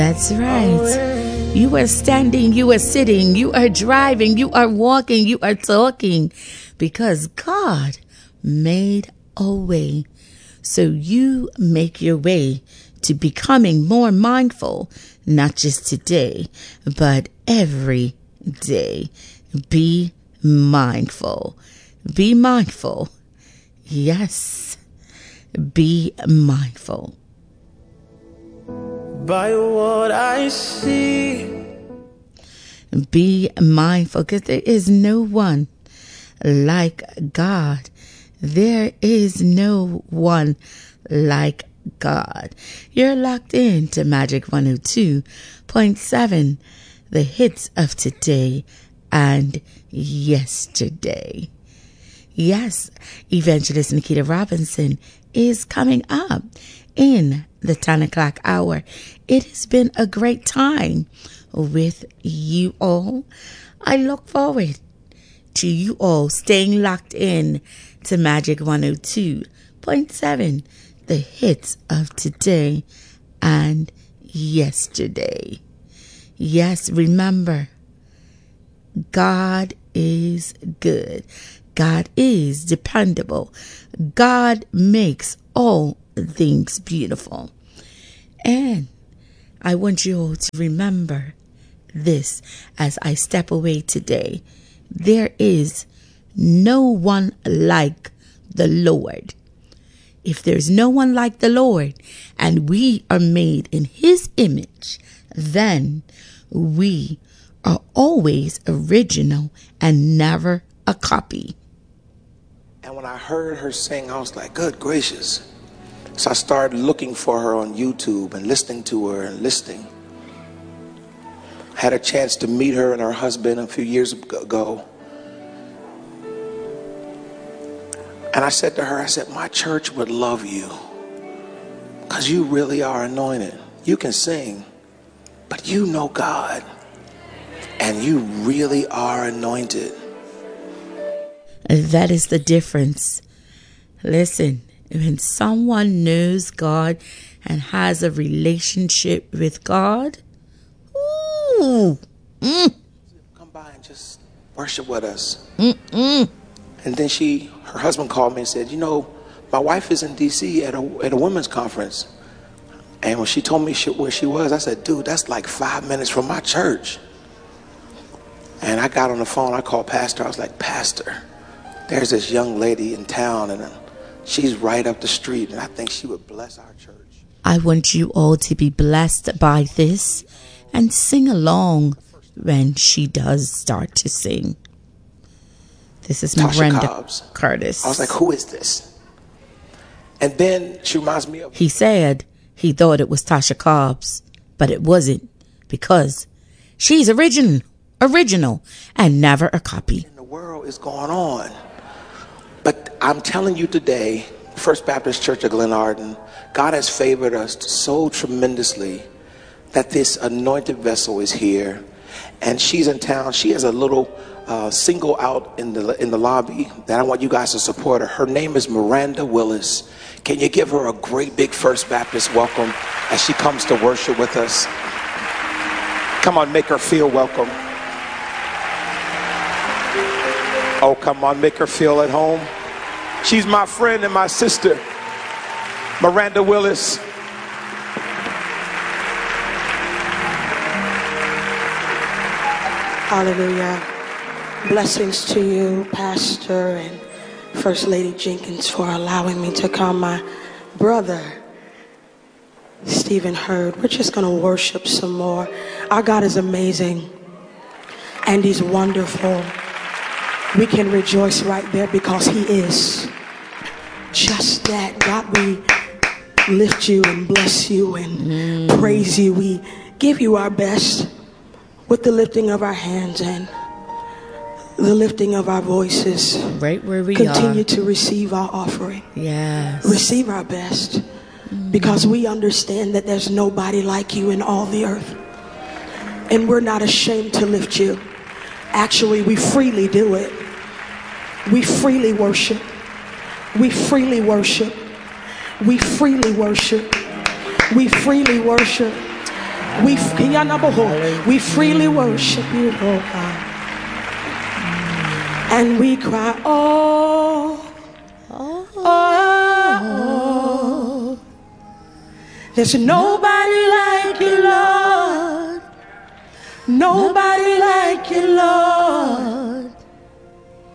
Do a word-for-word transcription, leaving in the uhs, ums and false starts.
That's right. You are standing, you are sitting, you are driving, you are walking, you are talking because God made a way. So you make your way to becoming more mindful, not just today, but every day. Be mindful. Be mindful. Yes. Be mindful. By what I see. Be mindful because there is no one like God. There is no one like God. You're locked in to Magic one oh two point seven, the hits of today and yesterday. Yes, Evangelist Nikita Robinson is coming up in the ten o'clock hour. It has been a great time with you all. I look forward to you all staying locked in to Magic one oh two point seven, the hits of today and yesterday. Yes, remember, God is good. God is dependable. God makes all things beautiful. And I want you all to remember this as I step away today. There is no one like the Lord. If there's no one like the Lord and we are made in his image, then we are always original and never a copy. And when I heard her sing, I was like, good gracious. So I started looking for her on YouTube and listening to her and listening. Had a chance to meet her and her husband a few years ago. And I said to her, I said, my church would love you because you really are anointed. You can sing, but you know God and you really are anointed. That is the difference. Listen, when someone knows God and has a relationship with God, ooh, mm. Come by and just worship with us. Mm-mm. And then she, her husband called me and said, you know, my wife is in D C at a, at a women's conference. And when she told me she, where she was, I said, dude, that's like five minutes from my church. And I got on the phone, I called Pastor. I was like, Pastor, there's this young lady in town and she's right up the street and I think she would bless our church. I want you all to be blessed by this and sing along when she does start to sing. This is Tasha Miranda Cobbs. Curtis. I was like, who is this? And then she reminds me of... He said he thought it was Tasha Cobbs, but it wasn't because she's original, original, and never a copy. In the world is going on. But I'm telling you today, First Baptist Church of Glenarden, God has favored us so tremendously that this anointed vessel is here. And she's in town. She has a little uh, single out in the in the lobby that I want you guys to support her. Her name is Miranda Willis. Can you give her a great big First Baptist welcome as she comes to worship with us? Come on, make her feel welcome. Oh, come on, make her feel at home. She's my friend and my sister, Miranda Willis. Hallelujah. Blessings to you, Pastor and First Lady Jenkins, for allowing me to come. My brother, Stephen Hurd, we're just going to worship some more. Our God is amazing and he's wonderful. We can rejoice right there because he is just that. God, we lift you and bless you and mm. praise you. We give you our best with the lifting of our hands and the lifting of our voices. Right where we Continue are. Continue to receive our offering. Yes. Receive our best mm. because we understand that there's nobody like you in all the earth. And we're not ashamed to lift you. Actually, we freely do it. We freely worship. We freely worship. We freely worship. We freely worship. We, we freely worship you, oh God. And we cry, oh, oh, oh. There's nobody like you, Lord. Nobody like you, Lord.